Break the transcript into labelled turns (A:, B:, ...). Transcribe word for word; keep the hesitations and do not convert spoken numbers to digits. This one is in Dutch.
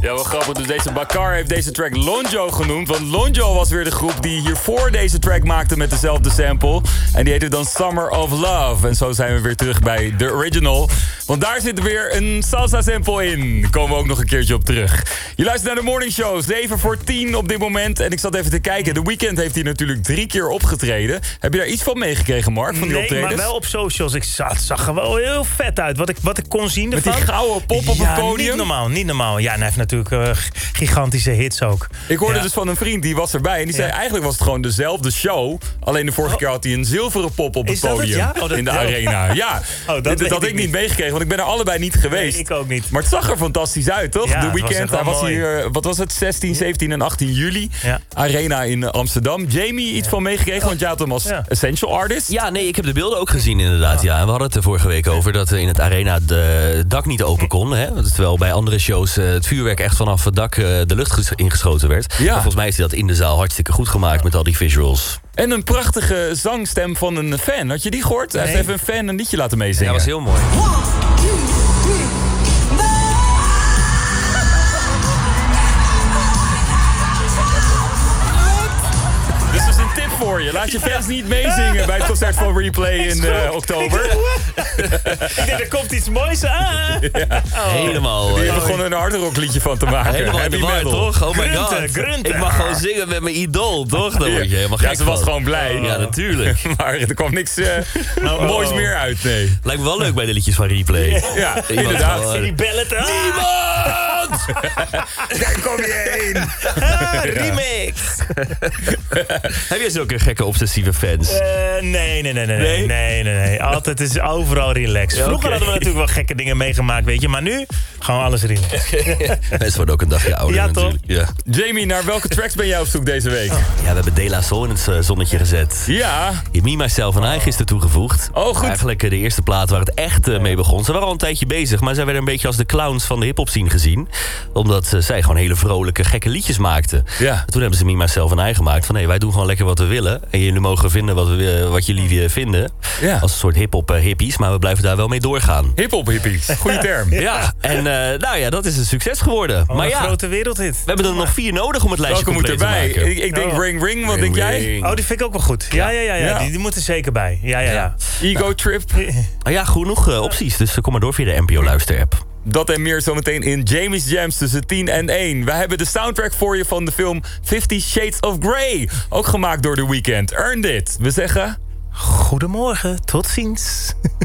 A: Ja, wel grappig. Dus deze Bakar heeft deze track Lonjo genoemd. Want Lonjo was weer de groep die hiervoor deze track maakte met dezelfde sample. En die heette dan Summer of Love. En zo zijn we weer terug bij de original. Want daar zit weer een salsa sample in. Daar komen we ook nog een keertje op terug. Je luistert naar de Morning Show. zeven voor tien op dit moment. En ik zat even te kijken. The Weeknd heeft hier natuurlijk drie keer opgetreden. Heb je daar iets van meegekregen, Mark, van die
B: nee,
A: optredens?
B: maar wel op socials. Ik zag, het zag er wel heel vet uit. Wat ik, wat ik kon zien ervan.
A: Met die gouden pop op
B: ja,
A: het podium.
B: niet normaal, niet normaal. Ja, en hij heeft natuurlijk uh, gigantische hits ook.
A: Ik hoorde
B: ja.
A: dus van een vriend, die was erbij. En die zei,
B: Ja.
A: eigenlijk was het gewoon dezelfde show. Alleen de vorige
B: Oh.
A: keer had hij een zilveren pop op het
B: Is dat het,
A: podium.
B: ja? Oh, dat-
A: in de
B: oh.
A: arena. Ja,
B: Oh, dat
A: dat,
B: weet
A: had
B: ik
A: ik niet
B: niet.
A: meegekregen, want ik ben er allebei niet geweest.
B: Nee, ik ook niet.
A: Maar het zag er fantastisch uit, toch?
B: Ja,
A: De
B: het was
A: Weeknd,
B: echt
A: hij
B: wel
A: was
B: mooi.
A: hier, uh, wat was het, zestien, zeventien en achttien juli.
B: Ja.
A: Arena in uh, Amsterdam. Jamie, iets van meegekregen, want jij had hem als
B: Ja.
A: essential artist.
C: Ja, nee, ik heb de beelden ook gezien inderdaad. Ja, en we hadden het er vorige week over dat in het Arena de dak niet open kon. Hè? Terwijl bij andere shows uh, het vuurwerk echt vanaf het dak uh, de lucht ges- ingeschoten werd.
A: Ja.
C: Maar volgens mij is dat in de zaal hartstikke goed gemaakt met al die visuals.
A: En een prachtige zangstem van een fan. Had je die gehoord? Hij heeft
B: Nee.
A: even een fan een liedje laten meezingen.
C: Ja, was heel mooi.
A: Dus dat is een tip voor je. Laat je fans niet meezingen bij het concert van Replay in uh, oktober.
B: Ik denk, er komt iets moois aan.
C: Oh. Helemaal.
A: Die
C: uh,
A: hebben gewoon een harde rock liedje van te maken.
C: Helemaal in de
A: Heavy
C: war,
A: metal.
C: toch? Oh my
B: Grunten,
C: god.
B: grunten.
C: Ik mag gewoon zingen met mijn idool, toch? Dan word je helemaal
A: Ja,
C: gek
A: ze was
C: van.
A: gewoon blij.
C: Ja, natuurlijk.
A: Maar er kwam niks uh,
B: Oh.
A: moois meer uit, nee.
C: Lijkt me wel leuk bij de liedjes van Replay.
A: Ja,
C: Iemand
A: inderdaad.
C: gewoon, uh,
B: Die bellen te...
C: Niemand!
A: Daar kom je heen.
B: Ah, remix.
C: Heb jij zulke gekke obsessieve fans?
B: Uh, nee, nee, nee, nee, nee,
C: Nee?
B: nee, nee, nee. Altijd is overal relaxed.
C: Ja,
B: Vroeger
C: oké.
B: hadden we natuurlijk wel gekke dingen meegemaakt, weet je. Maar nu, gewoon alles relaxed.
C: Mensen worden ook een dagje ouder
B: Ja,
C: natuurlijk. Ja.
A: Jamie, naar welke tracks ben jij op zoek deze week?
C: Ja, we hebben De La Soul in het uh, zonnetje gezet.
A: Ja.
C: Me, Myself en I gisteren toegevoegd.
A: Oh, goed.
C: Eigenlijk uh, de eerste plaat waar het echt uh, mee begon. Ze waren al een tijdje bezig, maar zij werden een beetje als de clowns van de hiphop scene gezien. Omdat uh, zij gewoon hele vrolijke, gekke liedjes maakten.
A: Ja.
C: En toen hebben ze Me, Myself en I gemaakt. Van nee, wij doen gewoon lekker wat we willen. En jullie mogen vinden wat, we, uh, wat jullie uh, vinden.
A: Ja.
C: Als een soort hiphop uh, hippies, maar we blijven daar wel mee doorgaan.
A: Hip-hop hippies. Goeie term.
C: Ja, en uh, nou ja, dat is een succes geworden.
B: Oh,
C: maar
B: een
C: ja,
B: grote wereldhit.
C: we hebben er nog vier nodig om het lijstje
A: Welke moet
C: compleet te
A: erbij?
C: maken.
A: Ik, ik denk
B: Oh.
A: Ring Ring, wat
C: Ring,
A: denk jij?
C: ring.
B: Oh, die vind ik ook wel goed. Ja, ja, ja. ja.
A: Ja.
B: Die, die moeten zeker bij. Ja, ja, ja.
A: Ego Trip.
C: Ah ja, genoeg uh, opties, dus uh, kom maar door via de N P O-luister-app.
A: Dat en meer zometeen in Jamie's Jams tussen tien en één. We hebben de soundtrack voor je van de film Fifty Shades of Grey. Ook gemaakt door The Weeknd. Earned it. We zeggen...
B: Goedemorgen, tot ziens.